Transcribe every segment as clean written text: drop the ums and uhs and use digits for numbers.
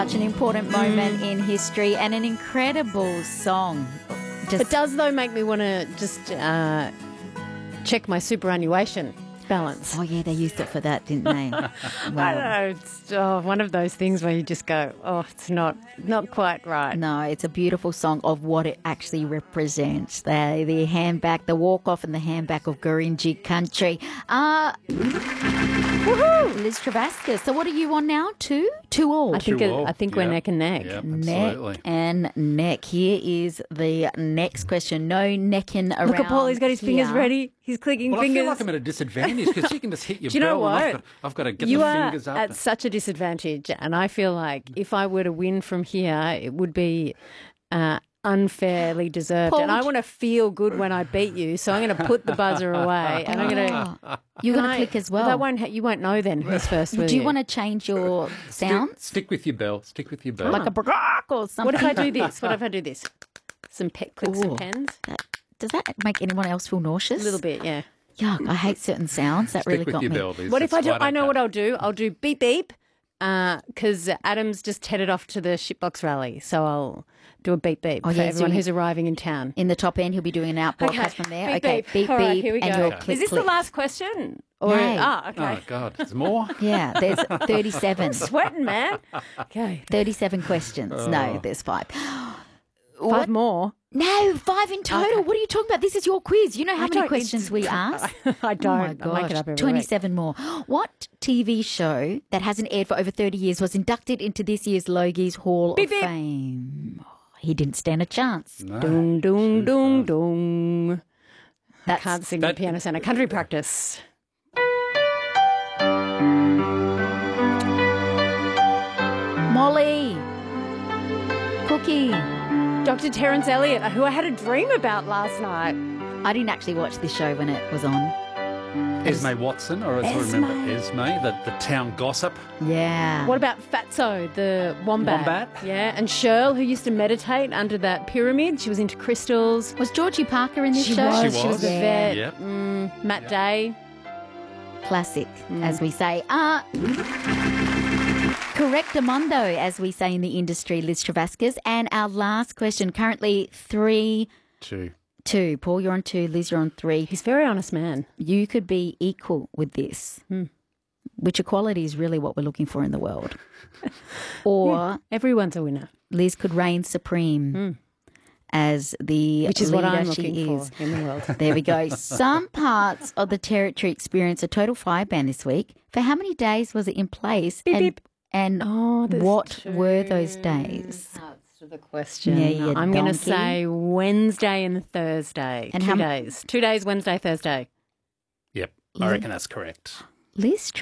Such an important moment in history and an incredible song. It does, though, make me want to just check my superannuation balance. Oh, yeah, they used it for that, didn't they? I don't know. It's one of those things where you just go, oh, it's not quite right. No, it's a beautiful song of what it actually represents. The handback, the walk-off and the handback of Gurindji country. Woohoo! Liz Travascus. So what are you on now? 2-2 I think we're neck and neck. Yep, Neck absolutely. and neck. Here is the next question. No necking around. Look at Paul, he's got his fingers here. ready. He's clicking Well, fingers. I feel like I'm at a disadvantage because you can just hit your Do you know bell and what? I've got to get You the are fingers up. at such a disadvantage, and I feel like if I were to win from here, it would be unfairly deserved. Paul, and I want to feel good when I beat you, so I'm going to put the buzzer away, and I'm going to. You're going to click as well. You won't know then who's first. Do you want to change your sounds? Stick with your bell. Stick with your bell. Like a brrrr or something? What if I do this? What if I do this? Some clicks Ooh. and pens. Does that make anyone else feel nauseous? A little bit, yeah. Yuck, I hate certain sounds. That Stick really with got your me. bell, Liz. What if It's I do? quite I know okay. what I'll do. I'll do beep beep, because Adam's just headed off to the shitbox rally, so I'll do a beep beep for yeah, so everyone you- who's arriving in town. In the top end, he'll be doing an out broadcast from there. Beep, Okay, beep. beep, All right, beep, here we and go. you'll Okay. click, Is this click. the last question? Or No. okay. Oh, God. There's more? Yeah, there's 37. Sweating, man. Okay. 37 questions. No, there's 5. Five more. No, 5 in total. What are you talking about? This is your quiz. You know how I many don't questions need we to- ask? I don't. Oh my I gosh, make it up every 27 more. What TV show that hasn't aired for over 30 years was inducted into this year's Logies Hall Beep, of beep. Fame? Oh, he didn't stand a chance. No. week. Dung, dung, dung, dung. That's Can't sing the piano sound. Country practice. Molly. Cookie. Dr. Terence Elliott, who I had a dream about last night. I didn't actually watch this show when it was on. Esme Watson, or as I remember, Esme, the town gossip. Yeah. What about Fatso, the wombat? Wombat? Yeah, and Shirl, who used to meditate under that pyramid. She was into crystals. Was Georgie Parker in this She show? was. She She was was. the vet. Yep. Matt Day. Classic, as we say. Correctamundo, as we say in the industry, Liz Travascus. And our last question, currently 3-2. Paul, you're on 2. Liz, you're on 3. He's a very honest man. You could be equal with this, which equality is really what we're looking for in the world. Or Everyone's a winner. Liz could reign supreme as the Which is what leader I'm she looking is. for in the world. There we go. Some parts of the territory experienced a total fire ban this week. For how many days was it in place? Beep, and beep. and Oh, there's what were those days? That's the question. Yeah, you I'm going to donkey. say Wednesday and Thursday. And 2 how m- days. 2 days, Wednesday, Thursday. Yep, I reckon that's correct. Liz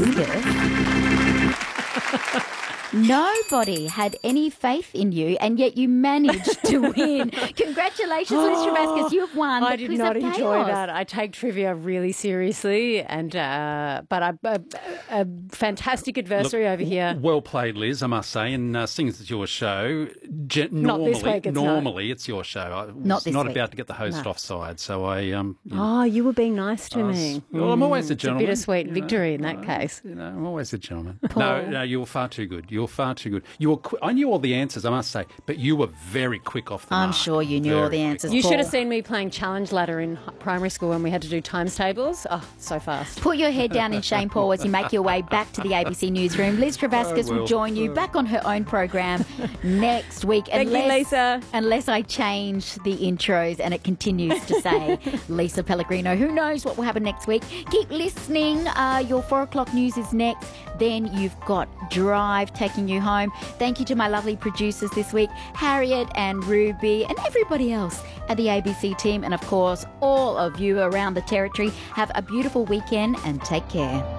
Travascus. Nobody had any faith in you, and yet you managed to win. Congratulations, Liz Travascus. You have won. I the did Quiz not of enjoy Chaos. that. I take trivia really seriously, and but a fantastic adversary over here. Well played, Liz, I must say. And seeing as it's your show, Not this week, it's not. normally it's your show. I was Not this not week. about to get the host offside, so I Oh, you were being nice to me. well, I'm always a It's a gentleman. bittersweet you know. victory in that case. You know, I'm always a gentleman. Paul. No, you were far too good. You were far too good. You were. I knew all the answers, I must say, but you were very quick off the I'm mark. sure you knew all Very the quick. answers. You Paul. should have seen me playing challenge ladder in primary school when we had to do times tables. Oh, so fast. Put your head down in shame, Paul, as you make your way back to the ABC newsroom. Liz Travascus will join you back on her own program next week. Thank you, Lisa. Unless I change the intros and it continues to say Lisa Pellegrino. Who knows what will happen next week? Keep listening. Your 4 o'clock news is next. Then you've got Drive taking you home. Thank you to my lovely producers this week, Harriet and Ruby and everybody else at the ABC team. And of course, all of you around the territory. Have a beautiful weekend and take care.